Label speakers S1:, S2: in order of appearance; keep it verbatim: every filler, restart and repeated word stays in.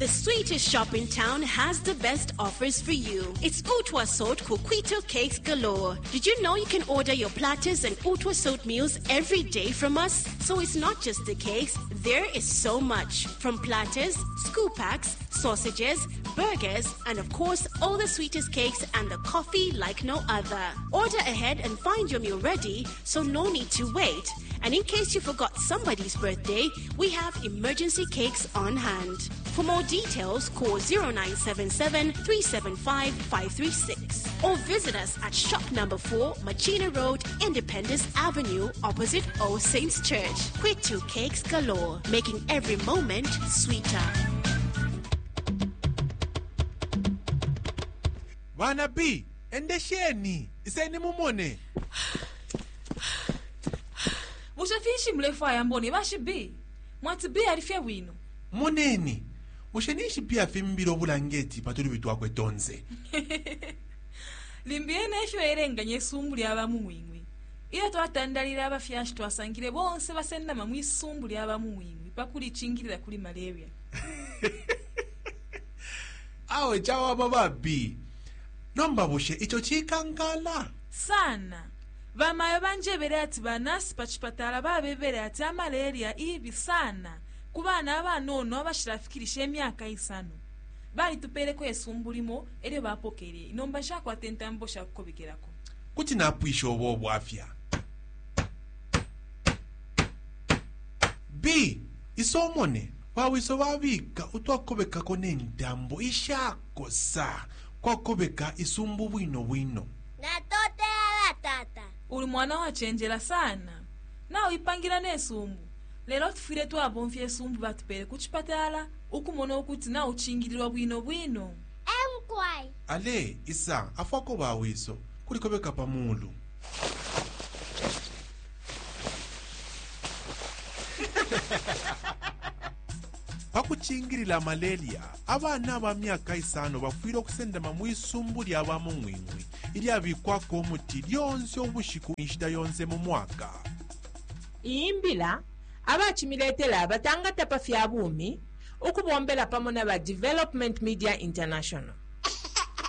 S1: The sweetest shop in town has the best offers for you. It's Utwa Sot Coquito Cakes galore. Did you know you can order your platters and Utwa Sot meals every day from us? So it's not just the cakes, there is so much. From platters, scoop packs, sausages, burgers, and of course all the sweetest cakes and the coffee like no other. Order ahead and find your meal ready, so no need to wait. And in case you forgot somebody's birthday, we have emergency cakes on hand. For more details, call zero nine seven seven, three seven five, five three six or visit us at shop number four, Machina Road, Independence Avenue, opposite All Saints Church. Kwitu Cakes galore, making every moment sweeter.
S2: Wana B, endesheni, iseni mumone.
S3: Mushafishi mlefa ya mboni bashi B. Mwati B alifia wino.
S2: Moneni. Ushenishi pia fimbiro bulangeti patuli bitu wakwe tonze.
S3: Limbiene esho erenga nyesumbu lyaba muwingwi. Ila twatandalira abafyashi twasangire bonse basenda mamwi sumbu lyaba muwingwi pakuli chingirira kuli malaria.
S2: Awe chawa baba B. Nomba bushe icho chikangala.
S3: Sana. Vamayo banjebere ati banasi pachipatala babebere ati malaria ibi sana. Kubana abanono abashirafikirisha emyaka isano. Bali tupereko esumbulimo ere bapokere. Inomba shako atentambo shako bigerako.
S2: Kuti napwisho obo bwafya. B. Isomone. Wawiso wabika utwakobeka kone ntambo ishako sa. Kwa kobeka isumbu wino wino.
S4: Natote ala tata.
S3: Uli mwana wa chenjela sana. Na uipangira nesumbu. Lero tufire tu abonfye esumbu batupere kuchipatala. Ukumono ukuti na uchingirirwa bwino bwino.
S4: Emkwai.
S2: Ale, isa, afwako bawiso. Kuli kobeka pamulu. Pakuchingirira malaria, abana ba myaka isano bafwire okusenda mamwisumbu lyaba mungwingwi ili abikwako omuti lyonse obushiku inshida yonse mu mwaka.
S5: Imbila abachimiletela abatanga tapa fya bumi ukubombela pamona ba Development Media International.